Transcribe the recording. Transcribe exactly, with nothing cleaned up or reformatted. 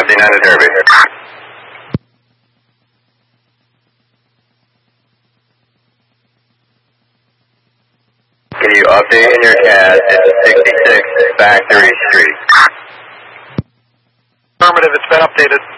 fifty-nine to Derby. Can you update in your C A D into sixty-six Factory Street? Affirmative, it's been updated.